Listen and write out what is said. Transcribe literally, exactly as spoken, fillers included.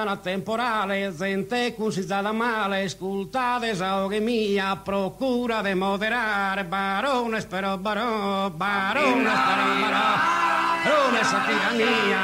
temporale, gente cusizada male, ascolta desahoghe mia, procura de moderare, barone spero barone, barone spero barone, barone esa tiranía.